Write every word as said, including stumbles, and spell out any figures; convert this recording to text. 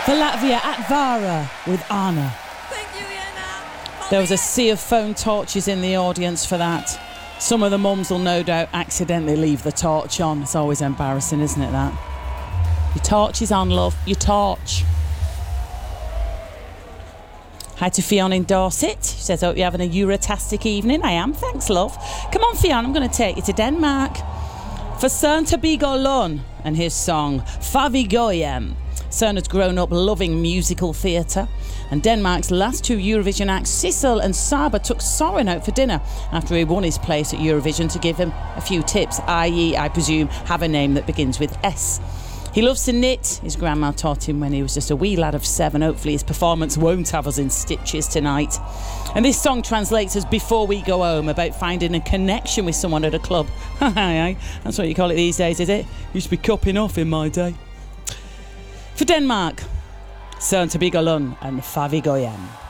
For Latvia at Vara with Anna. Thank you, Yana. There was a sea of phone torches in the audience for that. Some of the mums will no doubt accidentally leave the torch on. It's always embarrassing, isn't it, that? Your torch is on, love. Your torch. Hi to Fionn in Dorset. She says, hope you're having a Eurotastic evening. I am, thanks, love. Come on, Fionn, I'm going to take you to Denmark. For Søren Tabigo Lund and his song, Favigoyem. Søren has grown up loving musical theatre, and Denmark's last two Eurovision acts, Sissel and Saba, took Søren out for dinner after he won his place at Eurovision to give him a few tips, that is, I presume, have a name that begins with S. He loves to knit. His grandma taught him when he was just a wee lad of seven. Hopefully his performance won't have us in stitches tonight. And this song translates as Before We Go Home, about finding a connection with someone at a club. That's what you call it these days, is it? Used to be cupping off in my day. For Denmark, Søren Tabigo Lund and Favigoyem.